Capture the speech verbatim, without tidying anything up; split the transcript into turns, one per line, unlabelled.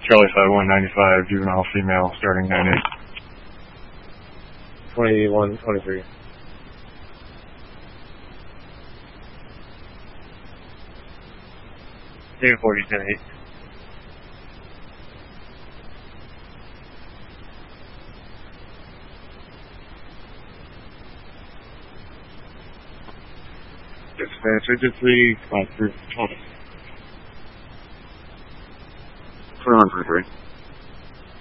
Charlie five one ninety-five, juvenile female, starting nine eight.
twenty-one twenty-three.
zero forty ten eight.
Dispatch, eight three, five three, twenty.
twenty-one twenty-three.